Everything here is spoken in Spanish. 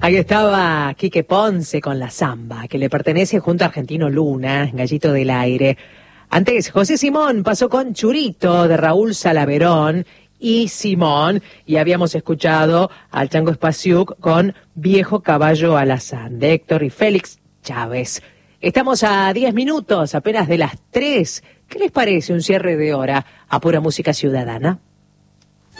Ahí estaba Quique Ponce con la samba, que le pertenece junto a Argentino Luna, Gallito del Aire. Antes, José Simón pasó con Churito, de Raúl Salaverón y Simón, y habíamos escuchado al Chango Spasiuk con Viejo Caballo Alazán, de Héctor y Félix Chávez. Estamos a 10 minutos, apenas de las 3. ¿Qué les parece un cierre de hora a pura música ciudadana?